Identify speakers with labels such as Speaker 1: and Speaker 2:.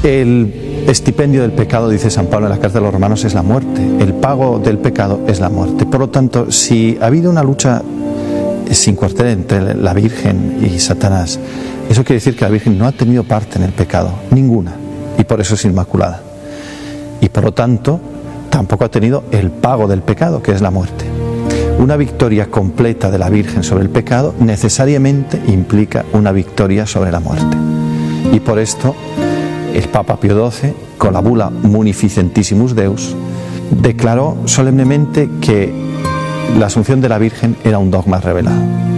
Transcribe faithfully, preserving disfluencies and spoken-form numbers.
Speaker 1: El estipendio del pecado, dice San Pablo en la carta de los Romanos, es la muerte. El pago del pecado es la muerte. Por lo tanto, si ha habido una lucha sin cuartel entre la Virgen y Satanás, eso quiere decir que la Virgen no ha tenido parte en el pecado, ninguna, y por eso es inmaculada. Y por lo tanto, tampoco ha tenido el pago del pecado, que es la muerte. Una victoria completa de la Virgen sobre el pecado necesariamente implica una victoria sobre la muerte. Y por esto, el Papa Pío doce, con la bula Munificentissimus Deus, declaró solemnemente que la Asunción de la Virgen era un dogma revelado.